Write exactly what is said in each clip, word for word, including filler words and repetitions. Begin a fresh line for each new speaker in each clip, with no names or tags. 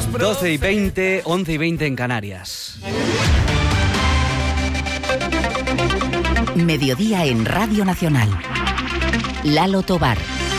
doce y veinte, once y veinte en Canarias.
Mediodía en Radio Nacional. Lalo Tobar.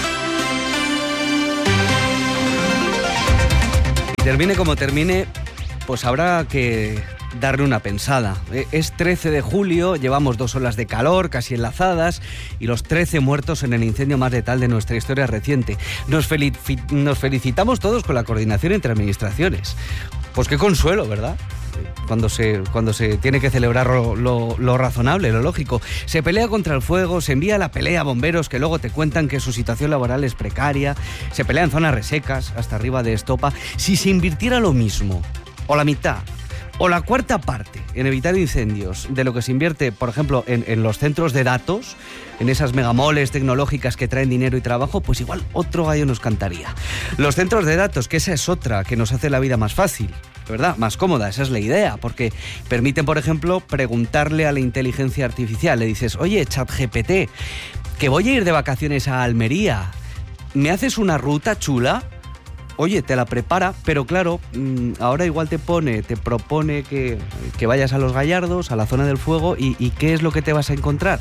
Termine como termine, pues habrá que darle una pensada. Es trece de julio, llevamos dos olas de calor casi enlazadas y los trece muertos en el incendio más letal de nuestra historia reciente. Nos, felici- nos felicitamos todos con la coordinación entre administraciones. Pues qué consuelo, ¿verdad? Cuando se, cuando se tiene que celebrar lo, lo, lo razonable, lo lógico. Se pelea contra el fuego, se envía la pelea a bomberos que luego te cuentan que su situación laboral es precaria, se pelea en zonas resecas, hasta arriba de estopa. Si se invirtiera lo mismo, o la mitad, o la cuarta parte en evitar incendios de lo que se invierte, por ejemplo, en, en los centros de datos, en esas megamoles tecnológicas que traen dinero y trabajo, pues igual otro gallo nos cantaría. Los centros de datos, que esa es otra que nos hace la vida más fácil, ¿verdad? Más cómoda, esa es la idea, porque permiten, por ejemplo, preguntarle a la inteligencia artificial. Le dices, oye, ChatGPT, que voy a ir de vacaciones a Almería, ¿me haces una ruta chula? Oye, te la prepara, pero claro, ahora igual te pone, te propone que, que vayas a Los Gallardos, a la zona del fuego, y, y ¿qué es lo que te vas a encontrar?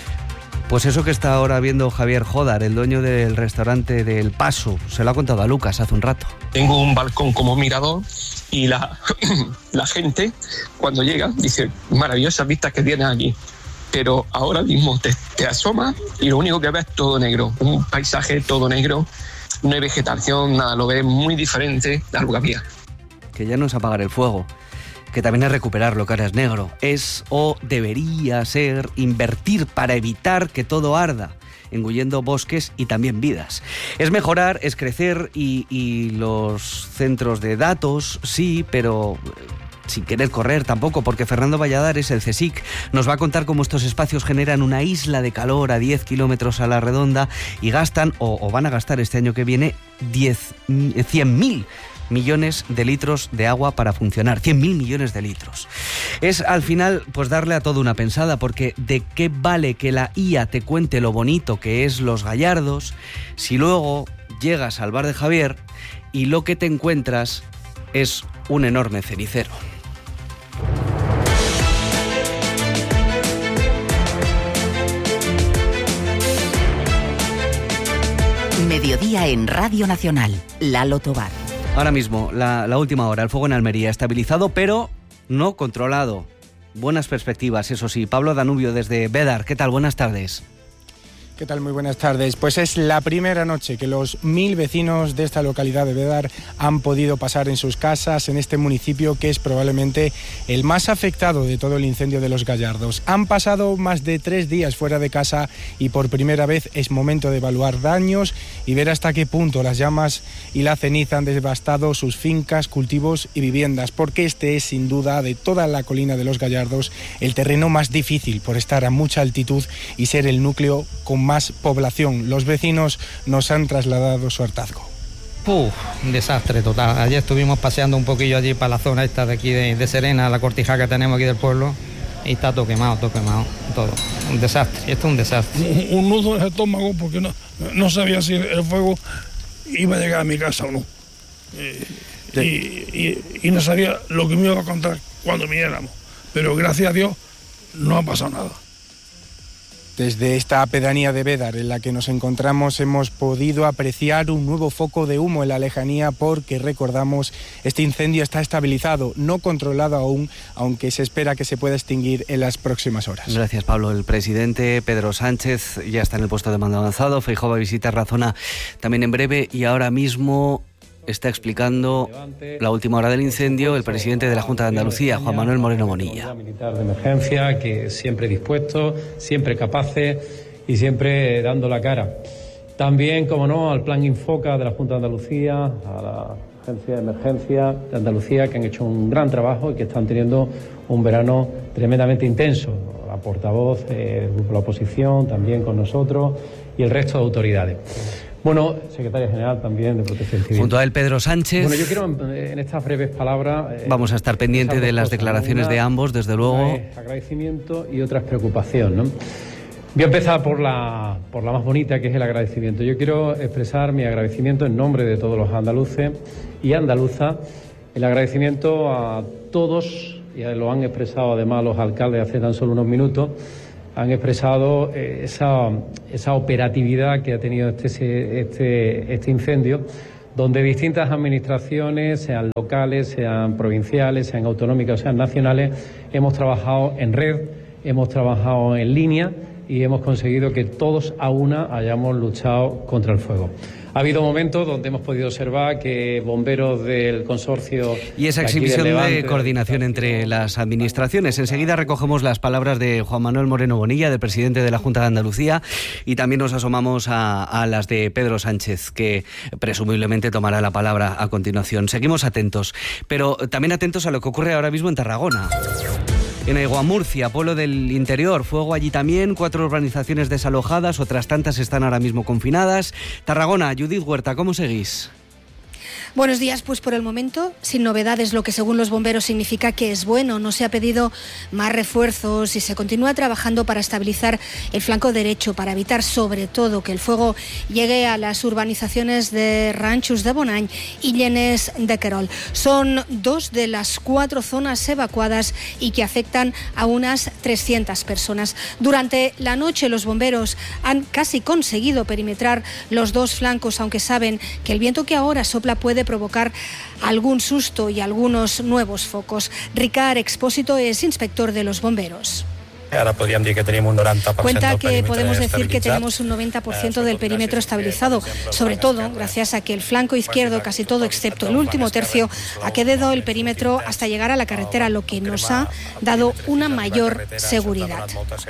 Pues eso que está ahora viendo Javier Jodar, el dueño del restaurante del Paso, se lo ha contado a Lucas hace un rato.
Tengo un balcón como mirador y la, la gente cuando llega dice, maravillosas vistas que tienes aquí. Pero ahora mismo te, te asomas y lo único que ves es todo negro, un paisaje todo negro. No hay vegetación, nada, lo ves muy diferente de lo que había.
Que ya no es apagar el fuego, que también es recuperar lo que ahora es negro. Es o debería ser invertir para evitar que todo arda, engullendo bosques y también vidas. Es mejorar, es crecer y, y los centros de datos, sí, pero sin querer correr tampoco, porque Fernando Valladares, el CSIC, nos va a contar cómo estos espacios generan una isla de calor a diez kilómetros a la redonda y gastan, o, o van a gastar este año que viene, cien mil millones de litros de agua para funcionar. cien mil millones de litros. Es al final pues darle a todo una pensada, porque ¿de qué vale que la I A te cuente lo bonito que es Los Gallardos si luego llegas al bar de Javier y lo que te encuentras es un enorme cenicero?
Mediodía en Radio Nacional. Lalo Tobar.
Ahora mismo, la, la última hora, el fuego en Almería estabilizado, pero no controlado. Buenas perspectivas, eso sí. Pablo Danubio desde Bédar. ¿Qué tal? Buenas tardes.
¿Qué tal? Muy buenas tardes. Pues es la primera noche que los mil vecinos de esta localidad de Bédar han podido pasar en sus casas en este municipio que es probablemente el más afectado de todo el incendio de Los Gallardos. Han pasado más de tres días fuera de casa y por primera vez es momento de evaluar daños y ver hasta qué punto las llamas y la ceniza han devastado sus fincas, cultivos y viviendas, porque este es sin duda de toda la colina de Los Gallardos el terreno más difícil por estar a mucha altitud y ser el núcleo con más población. Los vecinos nos han trasladado su hartazgo.
Uf, un desastre total. Ayer estuvimos paseando un poquillo allí para la zona esta de aquí de, de Serena, la cortija que tenemos aquí del pueblo, y está todo quemado, todo quemado, todo. Un desastre, esto es un desastre.
Un, un nudo en el estómago porque no, no sabía si el fuego iba a llegar a mi casa o no. Eh, y, y, y no sabía lo que me iba a contar cuando viniéramos. Pero gracias a Dios no ha pasado nada.
Desde esta pedanía de Bédar en la que nos encontramos hemos podido apreciar un nuevo foco de humo en la lejanía, porque recordamos, este incendio está estabilizado, no controlado aún, aunque se espera que se pueda extinguir en las próximas horas.
Gracias, Pablo. El presidente Pedro Sánchez ya está en el puesto de mando avanzado. Feijóo va a visitar la zona también en breve y ahora mismo está explicando la última hora del incendio el presidente de la Junta de Andalucía, Juan Manuel Moreno Bonilla.
Militar de emergencia, que siempre dispuesto, siempre capaces y siempre dando la cara. También, como no, al plan Infoca de la Junta de Andalucía, a la Agencia de Emergencia de Andalucía, que han hecho un gran trabajo y que están teniendo un verano tremendamente intenso. La portavoz eh, del Grupo de la Oposición, también con nosotros, y el resto de autoridades. Bueno, secretaria general también de Protección Civil.
Junto a él, Pedro Sánchez.
Bueno, yo quiero en estas breves palabras... Eh,
Vamos a estar pendiente de las declaraciones de ambos, desde luego.
Agradecimiento y otra es preocupación, ¿no? Voy a empezar por la, por la más bonita, que es el agradecimiento. Yo quiero expresar mi agradecimiento en nombre de todos los andaluces y andaluzas El agradecimiento a todos, y lo han expresado además los alcaldes hace tan solo unos minutos, han expresado eh, esa, esa operatividad que ha tenido este, este, este incendio, donde distintas administraciones, sean locales, sean provinciales, sean autonómicas, sean nacionales, hemos trabajado en red, hemos trabajado en línea y hemos conseguido que todos a una hayamos luchado contra el fuego. Ha habido momentos donde hemos podido observar que bomberos del consorcio...
Y esa exhibición de, de coordinación entre las administraciones. Enseguida recogemos las palabras de Juan Manuel Moreno Bonilla, del presidente de la Junta de Andalucía, y también nos asomamos a, a las de Pedro Sánchez, que presumiblemente tomará la palabra a continuación. Seguimos atentos, pero también atentos a lo que ocurre ahora mismo en Tarragona. En Aiguamurcia, pueblo del interior, fuego allí también, cuatro urbanizaciones desalojadas, otras tantas están ahora mismo confinadas. Tarragona, Judith Huerta, ¿cómo seguís?
Buenos días, pues por el momento sin novedades, lo que según los bomberos significa que es bueno. No se ha pedido más refuerzos y se continúa trabajando para estabilizar el flanco derecho, para evitar sobre todo que el fuego llegue a las urbanizaciones de Ranchos de Bonany y Llenes de Querol. Son dos de las cuatro zonas evacuadas y que afectan a unas trescientas personas. Durante la noche los bomberos han casi conseguido perimetrar los dos flancos, aunque saben que el viento que ahora sopla puede provocar algún susto y algunos nuevos focos. Ricard Expósito es inspector de los bomberos.
Ara podríem dir que tenim un noranta per cent
Cuenta
del
que
perímetre
podemos decir que
estabilitzat.
tenemos un noventa por ciento del perímetro estabilizado, sobre todo gracias a que el flanco izquierdo, casi todo excepto el último tercio, ha quedado el perímetro hasta llegar a la carretera, lo que nos ha dado una mayor seguridad.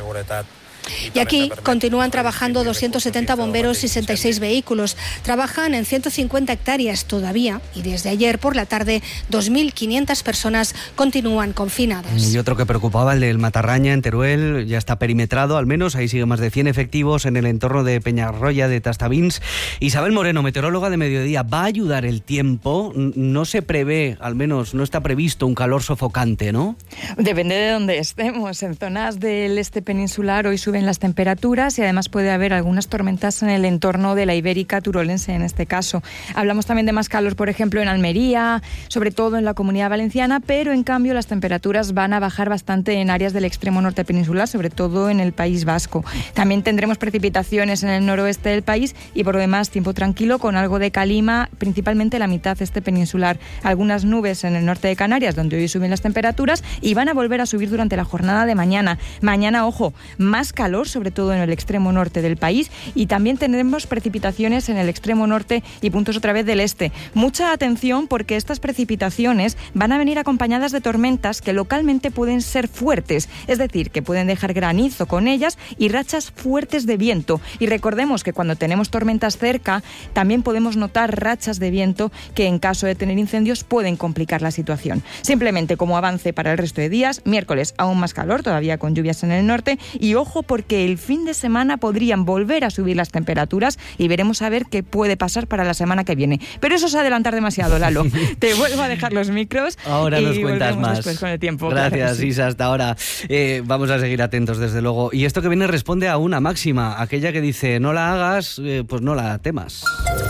Y aquí continúan trabajando doscientos setenta bomberos y sesenta y seis vehículos. Trabajan en ciento cincuenta hectáreas todavía y desde ayer por la tarde dos mil quinientas personas continúan confinadas.
Y otro que preocupaba, el del Matarraña en Teruel, ya está perimetrado al menos, ahí sigue más de cien efectivos en el entorno de Peñarroya de Tastavins. Isabel Moreno, meteoróloga de Mediodía, ¿va a ayudar el tiempo? No se prevé, al menos no está previsto un calor sofocante, ¿no?
Depende de dónde estemos. En zonas del este peninsular hoy suben las temperaturas y además puede haber algunas tormentas en el entorno de la Ibérica turolense en este caso. Hablamos también de más calor, por ejemplo, en Almería, sobre todo en la Comunidad Valenciana, pero en cambio las temperaturas van a bajar bastante en áreas del extremo norte peninsular, sobre todo en el País Vasco. También tendremos precipitaciones en el noroeste del país y por lo demás tiempo tranquilo con algo de calima, principalmente la mitad este peninsular. Algunas nubes en el norte de Canarias, donde hoy suben las temperaturas y van a volver a subir durante la jornada de mañana. Mañana, ojo, más calor calor, sobre todo en el extremo norte del país, y también tendremos precipitaciones en el extremo norte y puntos otra vez del este. Mucha atención porque estas precipitaciones van a venir acompañadas de tormentas que localmente pueden ser fuertes, es decir, que pueden dejar granizo con ellas y rachas fuertes de viento. Y recordemos que cuando tenemos tormentas cerca, también podemos notar rachas de viento que en caso de tener incendios pueden complicar la situación. Simplemente como avance para el resto de días, miércoles aún más calor, todavía con lluvias en el norte, y ojo porque el fin de semana podrían volver a subir las temperaturas y veremos a ver qué puede pasar para la semana que viene. Pero eso es adelantar demasiado, Lalo. Te vuelvo a dejar los micros.
Ahora
y
nos cuentas más.
Después con el tiempo.
Gracias,
claro, sí.
Isa, hasta ahora. Eh, vamos a seguir atentos, desde luego. Y esto que viene responde a una máxima, aquella que dice, no la hagas, eh, pues no la temas.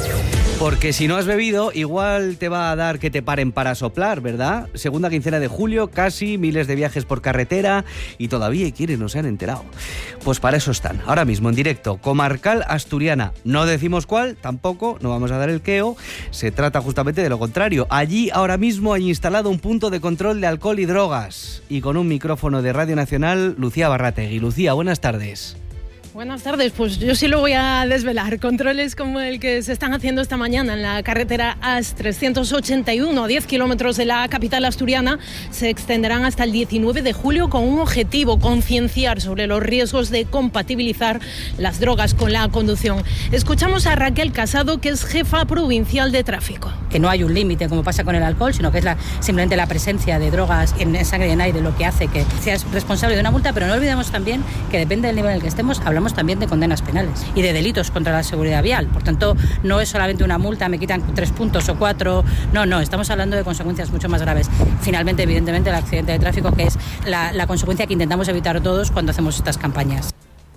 Porque si no has bebido, igual te va a dar que te paren para soplar, ¿verdad? Segunda quincena de julio, casi, miles de viajes por carretera y todavía quieren, no se han enterado. Pues para eso están, ahora mismo en directo, Comarcal Asturiana. No decimos cuál, tampoco, no vamos a dar el queo, se trata justamente de lo contrario. Allí ahora mismo hay instalado un punto de control de alcohol y drogas. Y con un micrófono de Radio Nacional, Lucía Barrategui. Lucía, buenas tardes.
Buenas tardes, pues yo sí lo voy a desvelar. Controles como el que se están haciendo esta mañana en la carretera A S trescientos ochenta y uno, a diez kilómetros de la capital asturiana, se extenderán hasta el diecinueve de julio con un objetivo: concienciar sobre los riesgos de compatibilizar las drogas con la conducción. Escuchamos a Raquel Casado, que es jefa provincial de tráfico.
Que no hay un límite como pasa con el alcohol, sino que es la, simplemente la presencia de drogas en sangre y en aire lo que hace que seas responsable de una multa, pero no olvidemos también que depende del nivel en el que estemos, hablamos también de condenas penales y de delitos contra la seguridad vial. Por tanto, no es solamente una multa, me quitan tres puntos o cuatro, no, no, estamos hablando de consecuencias mucho más graves. Finalmente, evidentemente, el accidente de tráfico, que es la, la consecuencia que intentamos evitar todos cuando hacemos estas campañas.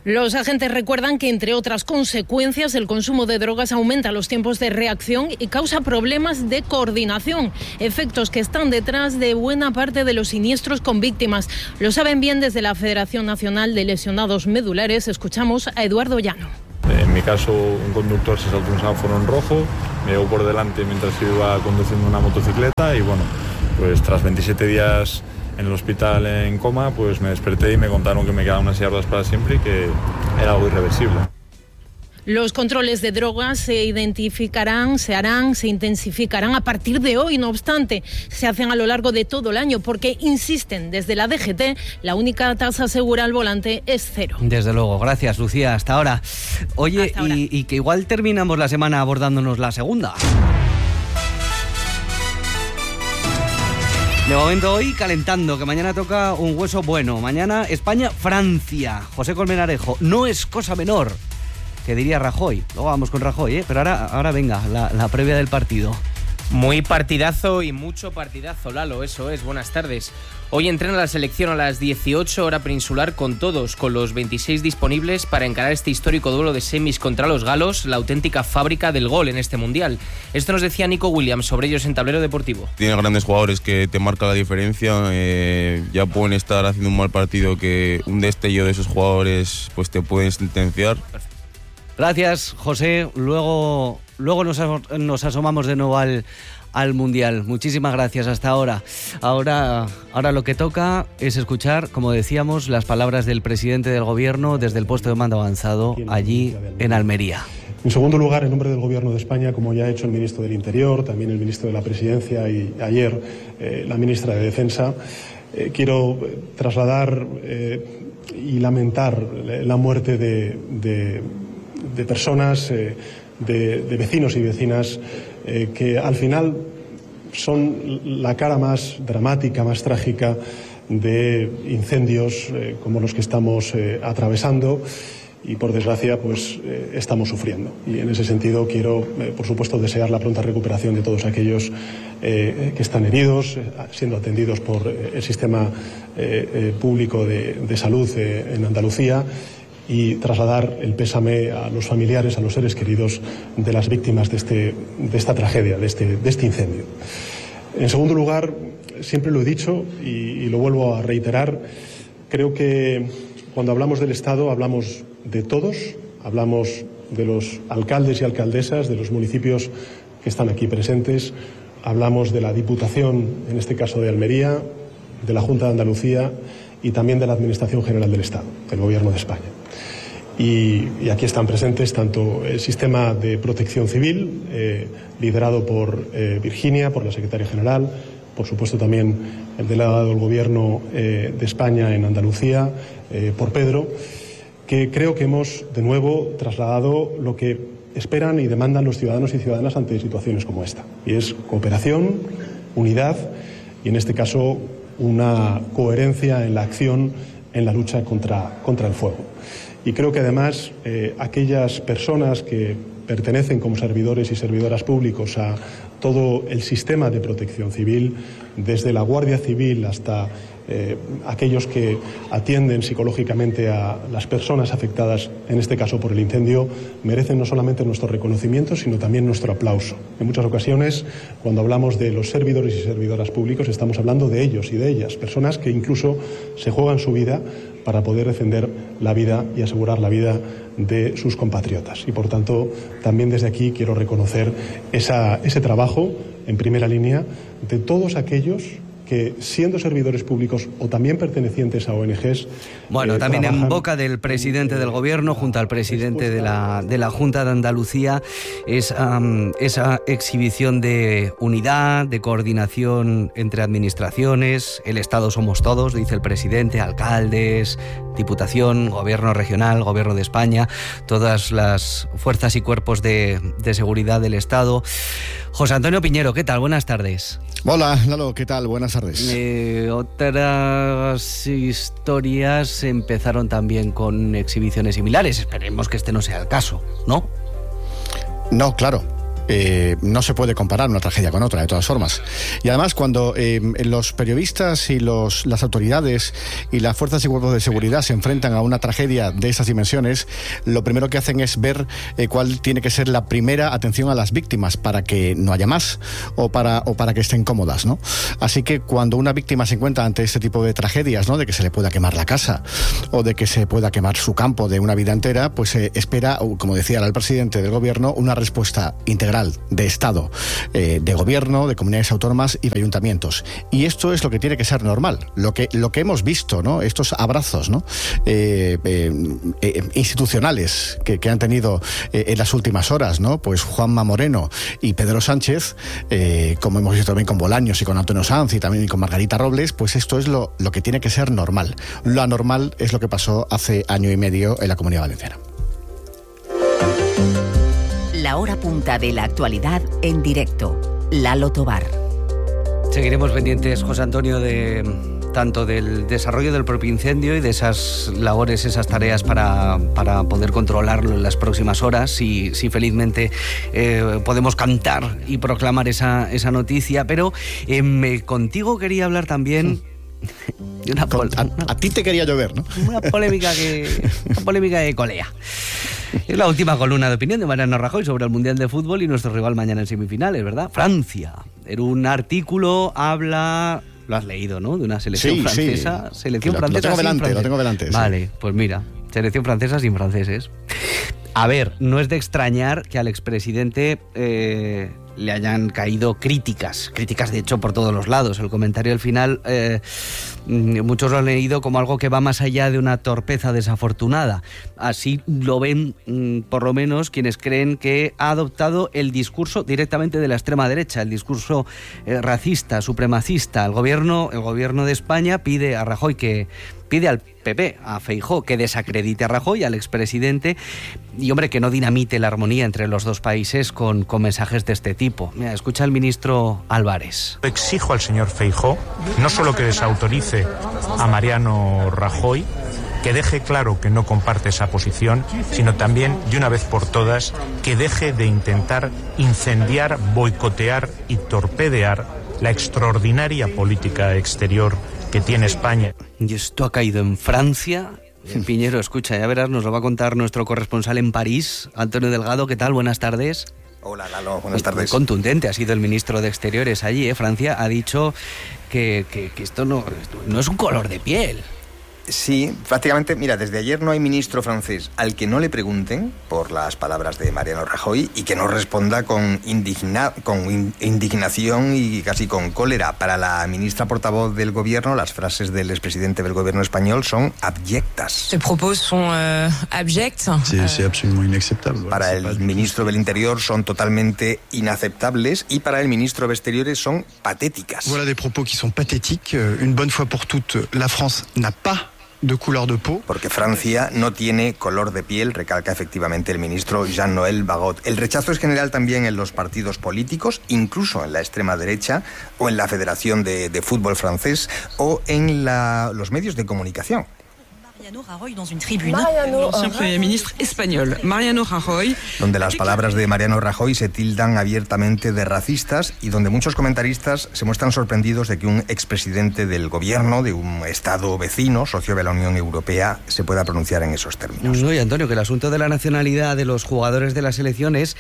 Los agentes recuerdan que, entre otras consecuencias, el consumo de drogas aumenta los tiempos de reacción y causa problemas de coordinación, efectos que están detrás de buena parte de los siniestros con víctimas. Lo saben bien desde la Federación Nacional de Lesionados Medulares. Escuchamos a Eduardo Llano.
En mi caso, un conductor se saltó un semáforo en rojo, me llevó por delante mientras yo iba conduciendo una motocicleta y bueno, pues tras veintisiete días en el hospital en coma, pues me desperté y me contaron que me quedaban unas yardas para siempre y que era algo irreversible.
Los controles de drogas se identificarán, se harán, se intensificarán a partir de hoy. No obstante, se hacen a lo largo de todo el año porque, insisten desde la D G T, la única tasa segura al volante es cero.
Desde luego. Gracias, Lucía. Hasta ahora. Oye, Hasta ahora. Y, y que igual terminamos la semana abordándonos la segunda. De momento hoy calentando, que mañana toca un hueso bueno. Mañana España-Francia. José Colmenarejo, no es cosa menor, que diría Rajoy. Luego vamos con Rajoy, ¿eh? Pero ahora, ahora venga, la, la previa del partido.
Muy partidazo y mucho partidazo, Lalo, eso es. Buenas tardes. Hoy entrena la selección a las dieciocho, hora peninsular, con todos, con los veintiséis disponibles para encarar este histórico duelo de semis contra los galos, la auténtica fábrica del gol en este mundial. Esto nos decía Nico Williams sobre ellos en Tablero Deportivo.
Tiene grandes jugadores que te marcan la diferencia, eh, ya pueden estar haciendo un mal partido que un destello de esos jugadores pues te pueden sentenciar.
Gracias, José. Luego, luego nos, nos asomamos de nuevo al, al Mundial. Muchísimas gracias hasta ahora. Ahora. Ahora lo que toca es escuchar, como decíamos, las palabras del presidente del Gobierno desde el puesto de mando avanzado allí en Almería.
En segundo lugar, en nombre del Gobierno de España, como ya ha hecho el ministro del Interior, también el ministro de la Presidencia y ayer eh, la ministra de Defensa, eh, quiero trasladar eh, y lamentar la muerte de... de de personas, eh, de, de vecinos y vecinas eh, que al final son la cara más dramática, más trágica de incendios eh, como los que estamos eh, atravesando y por desgracia pues eh, estamos sufriendo. Y en ese sentido quiero eh, por supuesto desear la pronta recuperación de todos aquellos eh, que están heridos, eh, siendo atendidos por eh, el sistema eh, eh, público de, de salud eh, en Andalucía, y trasladar el pésame a los familiares, a los seres queridos de las víctimas de, este, de esta tragedia, de este, de este incendio. En segundo lugar, siempre lo he dicho y, y lo vuelvo a reiterar, creo que cuando hablamos del Estado hablamos de todos, hablamos de los alcaldes y alcaldesas, de los municipios que están aquí presentes, hablamos de la Diputación, en este caso de Almería, de la Junta de Andalucía y también de la Administración General del Estado, del Gobierno de España. Y, y aquí están presentes tanto el sistema de protección civil, eh, liderado por eh, Virginia, por la secretaria general, por supuesto también el delegado del Gobierno eh, de España en Andalucía, eh, por Pedro, que creo que hemos de nuevo trasladado lo que esperan y demandan los ciudadanos y ciudadanas ante situaciones como esta. Y es cooperación, unidad y en este caso una coherencia en la acción en la lucha contra, contra el fuego. Y creo que además eh, aquellas personas que pertenecen como servidores y servidoras públicos a todo el sistema de protección civil, desde la Guardia Civil hasta eh, aquellos que atienden psicológicamente a las personas afectadas, en este caso por el incendio, merecen no solamente nuestro reconocimiento, sino también nuestro aplauso. En muchas ocasiones, cuando hablamos de los servidores y servidoras públicos, estamos hablando de ellos y de ellas, personas que incluso se juegan su vida para poder defender la vida y asegurar la vida de sus compatriotas. Y por tanto, también desde aquí quiero reconocer esa, ese trabajo en primera línea de todos aquellos que, siendo servidores públicos o también pertenecientes a O N Ges...
Bueno,
eh,
también
trabajan...
en boca del presidente del Gobierno, junto al presidente de la, de la Junta de Andalucía, es um, esa exhibición de unidad, de coordinación entre administraciones. El Estado somos todos, dice el presidente, alcaldes, Diputación, Gobierno regional, Gobierno de España, todas las fuerzas y cuerpos de, de seguridad del Estado. José Antonio Piñero, ¿qué tal? Buenas tardes.
Hola, Lalo, ¿qué tal? Buenas tardes.
Eh, otras historias empezaron también con exhibiciones similares. Esperemos que este no sea el caso, ¿no?
No, claro. eh, no se puede comparar una tragedia con otra, de todas formas. Y además, cuando eh, los periodistas y los, las autoridades y las fuerzas y cuerpos de seguridad se enfrentan a una tragedia de esas dimensiones, lo primero que hacen es ver eh, cuál tiene que ser la primera atención a las víctimas para que no haya más o para, o para que estén cómodas, ¿no? Así que cuando una víctima se encuentra ante este tipo de tragedias, ¿no?, de que se le pueda quemar la casa o de que se pueda quemar su campo de una vida entera, pues eh, espera, como decía el presidente del gobierno, una respuesta integral de Estado, eh, de gobierno, de comunidades autónomas y de ayuntamientos. Y esto es lo que tiene que ser normal. Lo que, lo que hemos visto, ¿no?, estos abrazos, ¿no?, eh, eh, eh, institucionales que, que han tenido eh, en las últimas horas, ¿no?, pues Juanma Moreno y Pedro Sánchez, eh, como hemos visto también con Bolaños y con Antonio Sanz y también con Margarita Robles, pues esto es lo, lo que tiene que ser normal. Lo anormal es lo que pasó hace año y medio en la Comunidad Valenciana.
La hora punta de la actualidad en directo. Lalo Tobar.
Seguiremos pendientes, José Antonio, de tanto del desarrollo del propio incendio y de esas labores, esas tareas para, para poder controlarlo en las próximas horas, si, si felizmente eh, podemos cantar y proclamar esa, esa noticia. Pero eh, me, contigo quería hablar también de una, pol-
a, a ti te quería llover, ¿no?
Una polémica que una polémica de colea. Es la última columna de opinión de Mariano Rajoy sobre el Mundial de Fútbol y nuestro rival mañana en semifinales, ¿verdad? Francia. En un artículo habla... Lo has leído, ¿no? De una selección
sí,
francesa.
Sí.
Selección
lo,
francesa
lo tengo
sin
delante,
francés.
lo tengo delante.
Vale,
sí.
Pues mira, selección francesa sin franceses. A ver, no es de extrañar que al expresidente eh, le hayan caído críticas, críticas de hecho por todos los lados. El comentario al final, eh, muchos lo han leído como algo que va más allá de una torpeza desafortunada. Así lo ven, por lo menos, quienes creen que ha adoptado el discurso directamente de la extrema derecha, el discurso eh, racista, supremacista. El gobierno, el gobierno de España pide a Rajoy que... pide al P P, a Feijóo, que desacredite a Rajoy, al expresidente, y hombre, que no dinamite la armonía entre los dos países con, con mensajes de este tipo. Mira, escucha al ministro Álvarez.
Exijo al señor Feijóo no solo que desautorice a Mariano Rajoy, que deje claro que no comparte esa posición, sino también, de una vez por todas, que deje de intentar incendiar, boicotear y torpedear la extraordinaria política exterior que tiene España.
Y esto ha caído en Francia. Piñero, escucha, ya verás, nos lo va a contar nuestro corresponsal en París, Antonio Delgado. ¿Qué tal? Buenas tardes.
Hola, Lalo, buenas tardes.
Muy contundente ha sido el ministro de Exteriores allí, ¿eh? Francia ha dicho que, que, que esto no, no es un color de piel.
Sí, prácticamente, mira, desde ayer no hay ministro francés al que no le pregunten por las palabras de Mariano Rajoy y que no responda con, indigna, con in, indignación y casi con cólera. Para la ministra portavoz del gobierno, las frases del expresidente del gobierno español son abyectas.
Ces propos son euh, abyects.
Sí, sí, absolutamente inaceptable. Para el ministro del Interior son totalmente inaceptables y para el ministro de Exteriores son patéticas.
Voilà des propos qui sont pathétiques. Une bonne fois pour toutes, la France n'a pas de couleur de peau.
Porque Francia no tiene color de piel, recalca efectivamente el ministro Jean-Noël Barrot. El rechazo es general también en los partidos políticos, incluso en la extrema derecha, o en la Federación de, de Fútbol francés, o en la, los medios de comunicación.
Mariano Rajoy dans une tribune. L'ancien Premier ministre espagnol, Mariano Rajoy.
Donde las palabras de Mariano Rajoy se tildan abiertamente de racistas y donde muchos comentaristas se muestran sorprendidos de que un expresidente del gobierno, de un Estado vecino, socio de la Unión Europea, se pueda pronunciar en esos términos.
No, y Antonio, que el asunto de la nacionalidad de los jugadores de las selecciones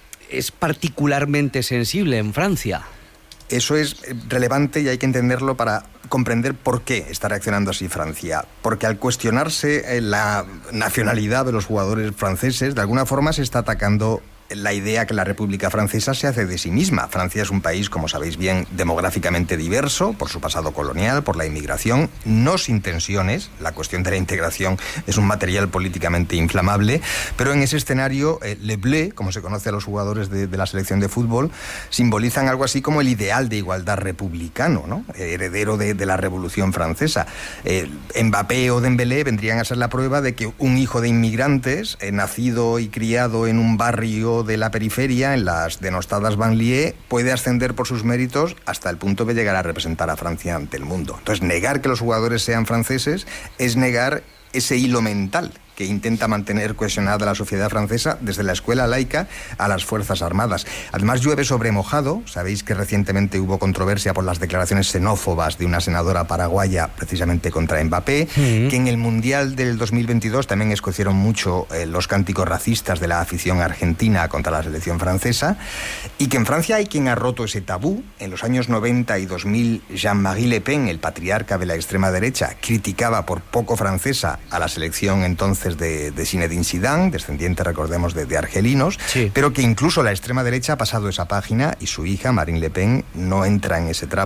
es particularmente sensible en Francia.
Eso es relevante y hay que entenderlo para comprender por qué está reaccionando así Francia. Porque al cuestionarse la nacionalidad de los jugadores franceses, de alguna forma se está atacando la idea que la República Francesa se hace de sí misma. Francia es un país, como sabéis bien, demográficamente diverso, por su pasado colonial, por la inmigración, no sin tensiones. La cuestión de la integración es un material políticamente inflamable, pero en ese escenario, eh, Le Bleu, como se conoce a los jugadores de, de la selección de fútbol, simbolizan algo así como el ideal de igualdad republicano, ¿no? Heredero de, de la Revolución Francesa. Eh, Mbappé o Dembélé vendrían a ser la prueba de que un hijo de inmigrantes, eh, nacido y criado en un barrio de la periferia, en las denostadas banlieues, puede ascender por sus méritos hasta el punto de llegar a representar a Francia ante el mundo. Entonces, negar que los jugadores sean franceses es negar ese hilo mental que intenta mantener cohesionada la sociedad francesa desde la escuela laica a las Fuerzas Armadas. Además, llueve sobre mojado. Sabéis que recientemente hubo controversia por las declaraciones xenófobas de una senadora paraguaya precisamente contra Mbappé, sí. que en el Mundial del dos mil veintidós también escocieron mucho eh, los cánticos racistas de la afición argentina contra la selección francesa, y que en Francia hay quien ha roto ese tabú. En los años noventa y dos mil, Jean-Marie Le Pen, el patriarca de la extrema derecha, criticaba por poco francesa a la selección entonces De, de Zinedine Zidane, descendiente, recordemos, de, de argelinos, sí. pero que incluso la extrema derecha ha pasado esa página y su hija, Marine Le Pen, no entra en ese trapo.